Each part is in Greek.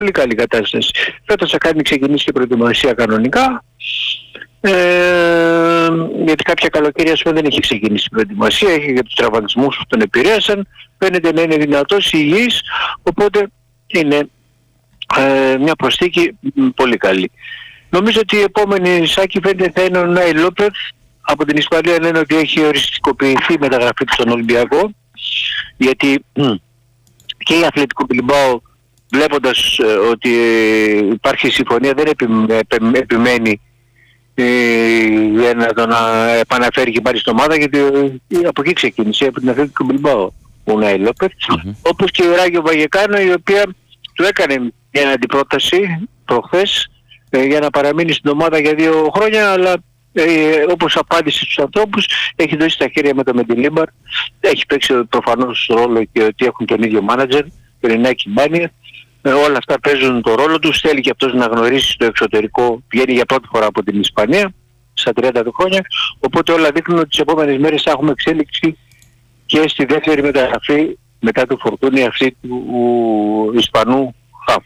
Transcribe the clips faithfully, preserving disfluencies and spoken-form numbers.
πολύ καλή κατάσταση. Φέτος θα κάνει ξεκινήσει και προετοιμασία κανονικά. Ε, γιατί κάποια καλοκαίρια σου δεν έχει ξεκινήσει η προετοιμασία, έχει για τους τραυματισμούς που τον επηρέασαν, φαίνεται να είναι δυνατός, υγιής, οπότε είναι ε, μια προσθήκη πολύ καλή. Νομίζω ότι η επόμενη Σάκη φαίνεται θα είναι ο Νάι Λόπεθ. Από την Ισπανία λένε ότι έχει οριστικοποιηθεί η μεταγραφή του στον Ολυμπιακό, γιατί μ, και η Αθλέτικο Μπιλμπάο, βλέποντας ε, ότι ε, υπάρχει συμφωνία, δεν επι, επι, επιμένει ε, για να τον επαναφέρει και πάλι στην ομάδα, γιατί ε, από εκεί ξεκίνησε, από την Αθλέτικο Μπιλμπάο ο Νάι Λόπεθ, mm-hmm. όπως και η Ράγιο Βαγεκάνο, η οποία του έκανε μια αντιπρόταση προχθές ε, για να παραμείνει στην ομάδα για δύο χρόνια, αλλά ε, όπως απάντησε στους ανθρώπους, έχει δώσει τα χέρια με το Μεντιλίμπαρ, έχει παίξει προφανώς ρόλο και ότι έχουν τον ίδιο μάνατζερ, τον Ινάκη Μπάνια. Ε, όλα αυτά παίζουν το ρόλο τους, θέλει και αυτός να γνωρίσει το εξωτερικό, βγαίνει για πρώτη φορά από την Ισπανία στα τριάντα του χρόνια, οπότε όλα δείχνουν ότι τις επόμενες μέρες θα έχουμε εξέλιξη και στη δεύτερη μεταγραφή μετά το φορτούνι αυτή του Ισπανού χαφ.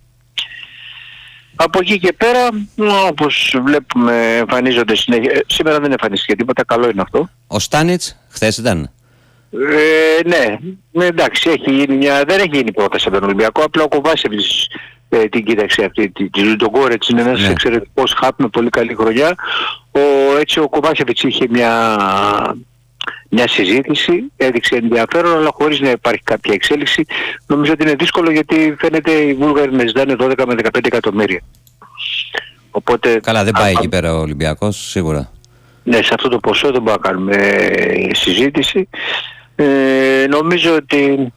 Από εκεί και πέρα, όπως βλέπουμε, εμφανίζονται συνέχεια. Σήμερα δεν εμφανίστηκε τίποτα, καλό είναι αυτό. Ο Στάνιτς χθες ήταν. Ε, ναι, ναι, εντάξει, έχει γίνει μια, δεν έχει γίνει πρόταση από τον Ολυμπιακό, απλά ο Κοβάσεβιτς ε, την κοίταξε αυτή, τη, τη, τον Κόρετς είναι ένας ναι. εξαιρετικός χαπ με πολύ καλή χρονιά. Ο, έτσι ο Κοβάσεβιτς είχε μια, μια συζήτηση, έδειξε ενδιαφέρον, αλλά χωρίς να υπάρχει κάποια εξέλιξη. Νομίζω ότι είναι δύσκολο, γιατί φαίνεται οι Βούλγαροι να ζητάνε δώδεκα με δεκαπέντε εκατομμύρια. Οπότε, καλά, δεν πάει α, εκεί πέρα ο Ολυμπιακός, σίγουρα. Ναι, σε αυτό το ποσό δεν μπορούμε να κάνουμε συζήτηση. Ε, νομίζω ότι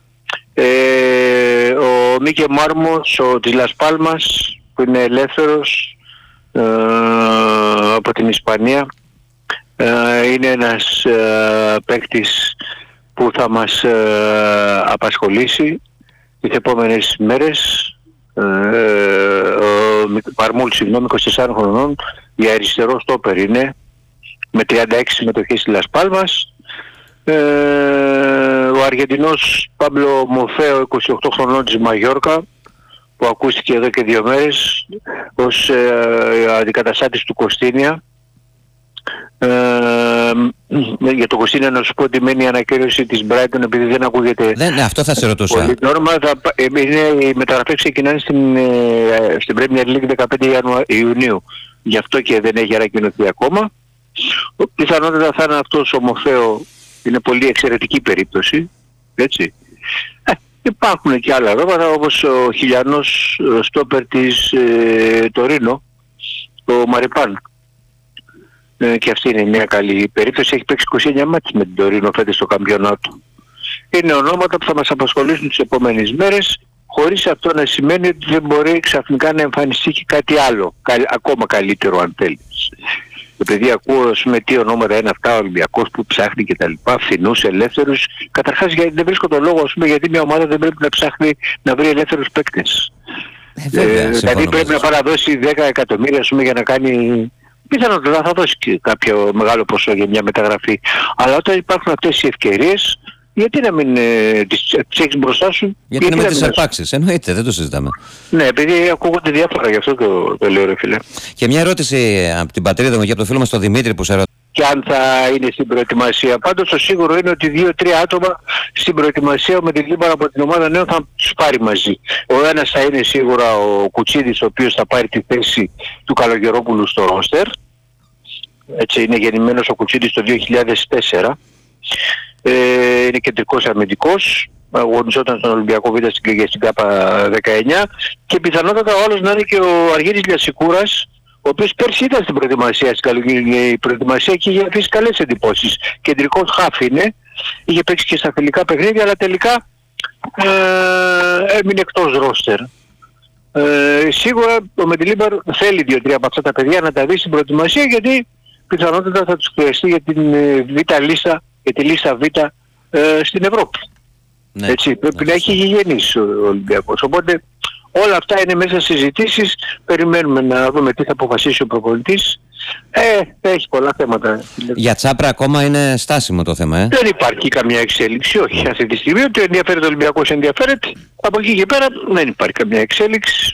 ε, ο Μίκε Μάρμος, ο της Λας Πάλμας, που είναι ελεύθερος ε, από την Ισπανία, ε, είναι ένας ε, παίκτης που θα μας ε, απασχολήσει τις επόμενες μέρες. Ε, ο Μαρμούλ, συγγνώμη, είκοσι τεσσάρων χρονών, για αριστερό στόπερ είναι, με τριάντα έξι συμμετοχές στη Λας Πάλμας. Ε, ο Αργεντινός Πάμπλο Μοφέο, είκοσι οκτώ χρονών, της Μαγιόρκα, που ακούστηκε εδώ και δύο μέρες ως ε, αντικαταστάτης του Κωστίνια. Ε, για το Κωστίνια να σου πω ότι μένει η ανακοίνωση της Brighton, επειδή δεν ακούγεται. Δεν, ναι, αυτό θα σε ρωτούσα. Πολύ νόρμα, θα, ε, είναι, οι μεταγραφές ξεκινάνε στην, ε, στην Premier League δεκαπέντε Ιουνίου. Γι' αυτό και δεν έχει ανακοινωθεί ακόμα. Πιθανότατα θα είναι αυτός ο Μοφέο, είναι πολύ εξαιρετική περίπτωση, έτσι. Ε, υπάρχουν και άλλα ρόματα, όπως ο χιλιανός στόπερ της ε, Τωρίνο, ο Μαριπάν. Ε, και αυτή είναι μια καλή περίπτωση, έχει παίξει είκοσι εννιά μάτς με την Τωρίνο φέτος στο καμπιονάτο. Είναι ονόματα που θα μας απασχολήσουν τις επόμενες μέρες, χωρίς αυτό να σημαίνει ότι δεν μπορεί ξαφνικά να εμφανιστεί και κάτι άλλο, καλ, ακόμα καλύτερο αν θέλεις. Επειδή ακούω με τι ονόματα είναι αυτά, ο Ολυμπιακός που ψάχνει και τα λοιπά, φθηνούς, ελεύθερους. Καταρχάς, γιατί δεν βρίσκω τον λόγο, πούμε, γιατί μια ομάδα δεν πρέπει να ψάχνει να βρει ελεύθερους παίκτες. Ε, βέβαια, ε, δηλαδή πρέπει να πάει να δώσει δέκα εκατομμύρια, πούμε, για να κάνει. Πιθανότατα θα δώσει και κάποιο μεγάλο ποσό για μια μεταγραφή. Αλλά όταν υπάρχουν αυτές οι ευκαιρίες, γιατί να μην ε, τις, τις έχεις μπροστά σου. Γιατί να μην τις αρπάξεις, εννοείται, δεν το συζητάμε. Ναι, επειδή ακούγονται διάφορα, γι' αυτό το, το λέω, ρε φίλε. Και μια ερώτηση από την πατρίδα μου και από το φίλο μας τον Δημήτρη που σε ρωτάει. Και αν θα είναι στην προετοιμασία. Πάντως το σίγουρο είναι ότι δύο-τρία άτομα στην προετοιμασία με την Λίμπαρα από την ομάδα νέων θα τους πάρει μαζί. Ο ένας θα είναι σίγουρα ο Κουτσίδης, ο οποίος θα πάρει τη θέση του Καλογερόπουλου στο ρόστερ. Έτσι, είναι γεννημένος ο Κουτσίδης το δύο χιλιάδες τέσσερα. Ε, είναι κεντρικός αμυντικός. Αγωνιζόταν στον Ολυμπιακό Β' στην, στην ΚΑΠΑ δεκαεννιά. Και πιθανότατα ο άλλος να είναι και ο Αργύρης Λιασικούρας, ο οποίος πέρσι ήταν στην προετοιμασία, στην καλοκαιρινή προετοιμασία και είχε αφήσει καλές εντυπώσεις. Κεντρικός χαφ είναι, είχε παίξει και στα φιλικά παιχνίδια, αλλά τελικά ε, έμεινε εκτός ρόστερ. Ε, σίγουρα ο Μεντιλίμπαρ θέλει δύο-τρία από αυτά τα παιδιά να τα δει στην προετοιμασία, γιατί πιθανότατα θα τους χρειαστεί για την Β' λίστα, για τη λίστα Β ε, στην Ευρώπη. Ναι, έτσι, πρέπει ναι, να έχει γηγενείς ο Ολυμπιακός. Οπότε όλα αυτά είναι μέσα συζητήσεις. Περιμένουμε να δούμε τι θα αποφασίσει ο προπονητής Ε, έχει πολλά θέματα. Για Τσάπρα ακόμα είναι στάσιμο το θέμα, ε. Δεν υπάρχει καμία εξέλιξη, όχι αυτή τη στιγμή. Ότι ενδιαφέρεται ο Ολυμπιακός ενδιαφέρεται. Από εκεί και πέρα δεν υπάρχει καμία εξέλιξη.